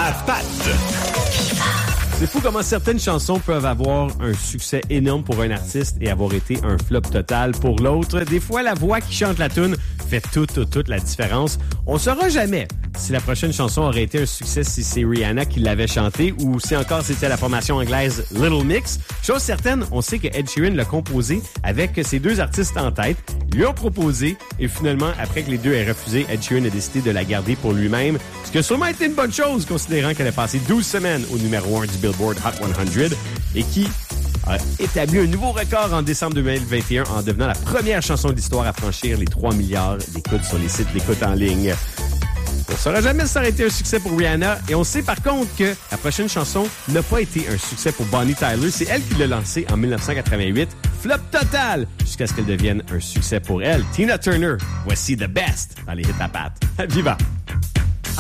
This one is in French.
à pattes. C'est fou comment certaines chansons peuvent avoir un succès énorme pour un artiste et avoir été un flop total pour l'autre. Des fois, la voix qui chante la tune fait toute la différence. On saura jamais si la prochaine chanson aurait été un succès si c'est Rihanna qui l'avait chantée ou si encore c'était la formation anglaise Little Mix. Chose certaine, on sait que Ed Sheeran l'a composé avec ces deux artistes en tête, lui ont proposé et finalement, après que les deux aient refusé, Ed Sheeran a décidé de la garder pour lui-même, ce qui a sûrement été une bonne chose considérant qu'elle a passé 12 semaines au numéro 1 du Billboard Hot 100 et qui a établi un nouveau record en décembre 2021 en devenant la première chanson de l'histoire à franchir les 3 milliards d'écoutes sur les sites d'écoute en ligne. On ne saura jamais si ça aurait été un succès pour Rihanna et on sait par contre que la prochaine chanson n'a pas été un succès pour Bonnie Tyler. C'est elle qui l'a lancée en 1988. Flop total jusqu'à ce qu'elle devienne un succès pour elle. Tina Turner, voici The Best dans les hits à pattes. Viva!